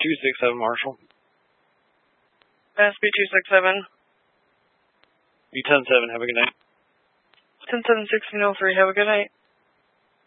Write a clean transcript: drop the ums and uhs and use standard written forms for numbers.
267, Marshall. SB 267. B107, have a good night. 10-7-1603, have a good night.